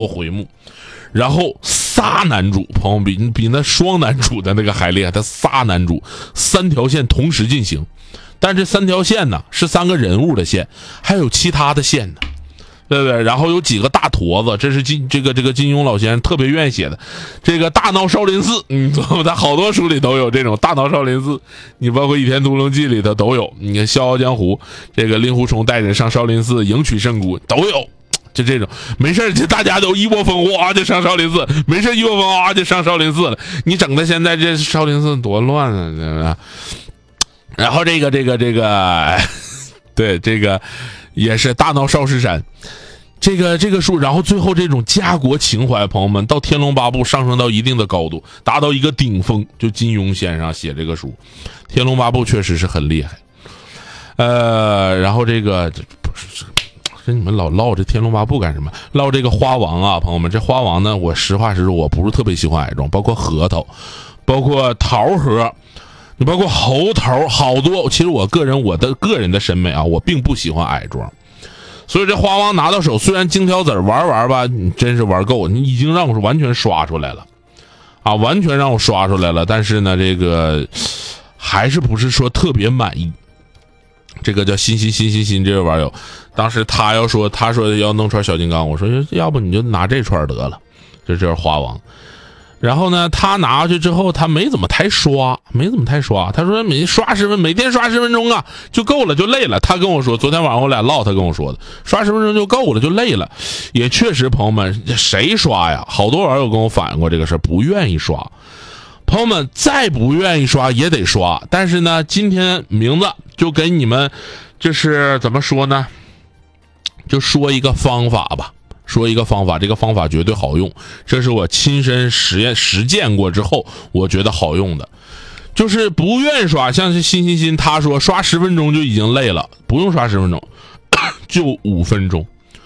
回目，然后仨男主，朋友比那双男主的那个还厉害，他仨男主3条线同时进行，但这3条线呢是3个人物的线，还有其他的线呢，对不对？然后有几个大坨子，这是这个金庸老先生特别愿意写的。这个大闹少林寺，他好多书里都有这种大闹少林寺，你包括《倚天屠龙记》里头都有。你看《笑傲江湖》，这个令狐冲带人上少林寺迎取圣姑都有。就这种没事就大家都一窝蜂哇就上少林寺，没事一窝蜂哇就上少林寺了。你整的现在这少林寺多乱啊，对吧？然后这个对，这个也是大闹少室山，这个书，然后最后这种家国情怀，朋友们到《天龙八部》上升到一定的高度，达到一个顶峰，就金庸先生写这个书，《天龙八部》确实是很厉害。然后这个跟你们老唠这《天龙八部》干什么？唠这个花王啊，朋友们，这花王呢，我实话实说，我不是特别喜欢矮装，包括核桃，包括桃核。你包括猴头好多，其实我的个人的审美啊，我并不喜欢矮装，所以这花王拿到手，虽然精挑子玩吧，你真是玩够，你已经让我完全刷出来了啊，完全让我刷出来了，但是呢，这个还是不是说特别满意。这个叫新这个玩意儿，当时他说要弄串小金刚，我说要不你就拿这串得了，这是花王。然后呢，他拿去之后，他没怎么太刷。他说每天刷10分钟啊就够了，就累了。他跟我说，昨天晚上我俩唠，他跟我说的，刷10分钟就够了，就累了。也确实，朋友们，谁刷呀？好多网友跟我反映过这个事儿，不愿意刷。朋友们，再不愿意刷也得刷。但是呢，今天名字就给你们，就是怎么说呢？就说一个方法吧。这个方法绝对好用，这是我亲身实践过之后我觉得好用的。就是不愿刷，像是新他说刷10分钟就已经累了，不用刷10分钟，就5分钟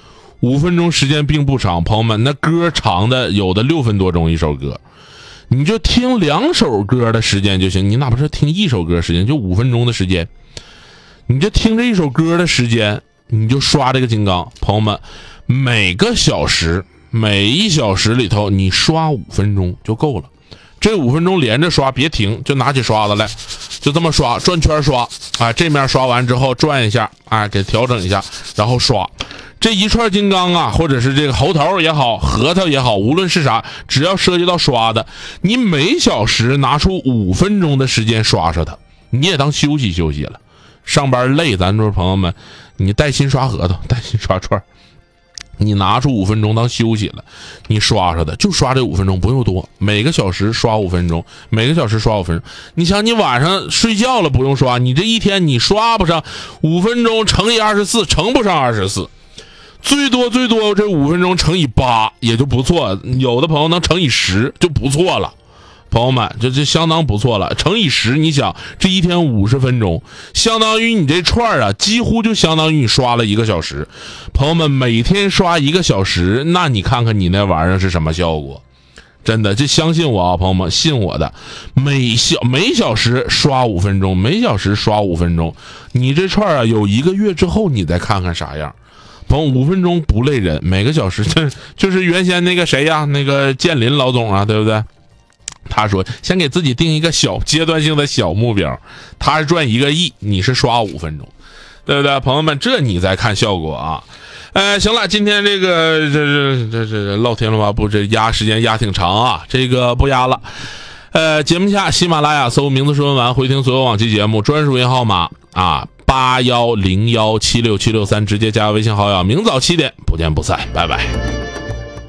，5分钟时间并不长。朋友们，那歌长的有的6分多钟一首歌，你就听2首歌的时间就行，你哪怕是听1首歌时间，就5分钟的时间，你就听这1首歌的时间，你就刷这个金刚。朋友们，每1小时里头你刷5分钟就够了，这5分钟连着刷，别停，就拿起刷子来，就这么刷，转圈刷啊，这面刷完之后转一下啊，给调整一下，然后刷这一串金刚啊，或者是这个猴头也好，核桃也好，无论是啥，只要涉及到刷的，你每小时拿出5分钟的时间刷它，你也当休息了。上班累，咱说朋友们，你带薪刷核桃，带薪刷串，你拿出5分钟当休息了，你刷的就刷这5分钟，不用多，每个小时刷5分钟，你想你晚上睡觉了不用刷，你这一天你刷不上5分钟乘以24，乘不上24，最多这5分钟乘以8也就不错，有的朋友能乘以10就不错了。朋友们，这相当不错了，乘以10，你想这一天50分钟，相当于你这串啊，几乎就相当于你刷了1个小时。朋友们，每天刷1个小时，那你看看你那玩意儿是什么效果？真的，这相信我啊，朋友们，信我的，每小时刷5分钟，你这串啊，有1个月之后你再看看啥样。朋友，5分钟不累人，每个小时就是原先那个谁呀，那个建林老总啊，对不对？他说先给自己定一个小阶段性的小目标，他是赚1个亿，你是刷5分钟，对不对？朋友们，这你再看效果啊。行了，今天这个这唠天龙八部，这时间压挺长啊，这个不压了。节目下喜马拉雅搜名字说完，回听所有往期节目，专属银号码啊8101767663，直接加微信好友，明早7点不见不散，拜拜。